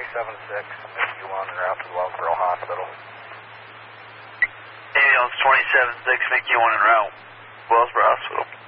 276, McU1 en route to Wellsboro Hospital. Ambulance 276, McU1 en route, Wellsboro Hospital.